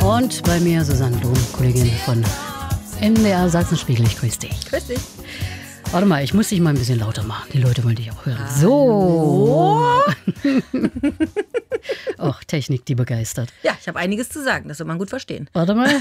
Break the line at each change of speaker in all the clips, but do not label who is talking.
Und bei mir Susanne Blum, Kollegin von NDR Sachsen-Spiegel. Ich grüße dich.
Grüß dich.
Warte mal, ich muss dich mal ein bisschen lauter machen. Die Leute wollen dich auch hören. So. Och, Technik, die begeistert.
Ja, ich habe einiges zu sagen, das soll man gut verstehen.
Warte mal.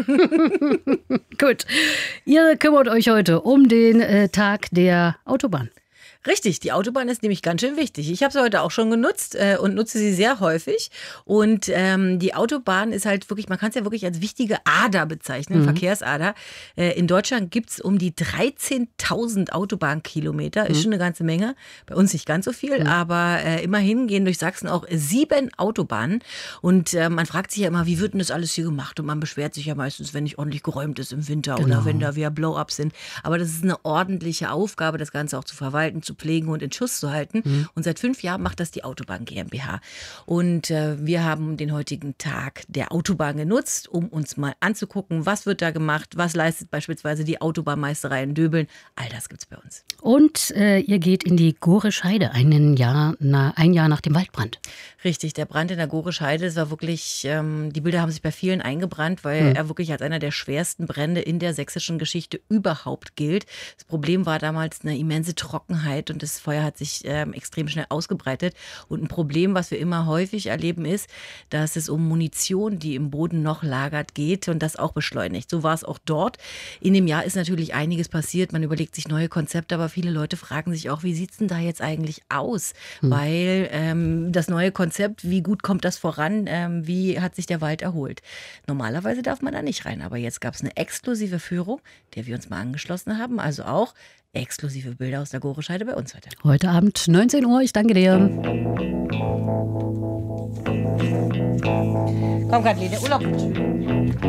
Gut. Ihr kümmert euch heute um den Tag der Autobahn.
Richtig, die Autobahn ist nämlich ganz schön wichtig. Ich habe sie heute auch schon genutzt und nutze sie sehr häufig. Und die Autobahn ist halt wirklich, man kann es ja wirklich als wichtige Ader bezeichnen, Verkehrsader. In Deutschland gibt es um die 13.000 Autobahnkilometer, ist schon eine ganze Menge. Bei uns nicht ganz so viel, aber immerhin gehen durch Sachsen auch 7 Autobahnen. Und man fragt sich ja immer, wie wird denn das alles hier gemacht? Und man beschwert sich ja meistens, wenn nicht ordentlich geräumt ist im Winter oder wenn da wieder Blow-ups sind. Aber das ist eine ordentliche Aufgabe, das Ganze auch zu verwalten, zu pflegen und in Schuss zu halten. Und seit 5 Jahren macht das die Autobahn GmbH. Und wir haben den heutigen Tag der Autobahn genutzt, um uns mal anzugucken, was wird da gemacht, was leistet beispielsweise die Autobahnmeisterei in Döbeln. All das gibt's bei uns.
Und ihr geht in die Gohrische Heide, ein Jahr nach dem Waldbrand.
Richtig, der Brand in der Gohrische Heide, das war wirklich, die Bilder haben sich bei vielen eingebrannt, weil er wirklich als einer der schwersten Brände in der sächsischen Geschichte überhaupt gilt. Das Problem war damals eine immense Trockenheit und das Feuer hat sich extrem schnell ausgebreitet. Und ein Problem, was wir immer häufig erleben, ist, dass es um Munition, die im Boden noch lagert, geht und das auch beschleunigt. So war es auch dort. In dem Jahr ist natürlich einiges passiert. Man überlegt sich neue Konzepte, aber viele Leute fragen sich auch, wie sieht es denn da jetzt eigentlich aus? Weil das neue Konzept, wie gut kommt das voran? Wie hat sich der Wald erholt? Normalerweise darf man da nicht rein, aber jetzt gab es eine exklusive Führung, der wir uns mal angeschlossen haben. Also auch exklusive Bilder aus der Gohrische Heide bei uns heute.
Heute Abend 19 Uhr, ich danke dir.
Komm, Kathleen, der Urlaub wird schön.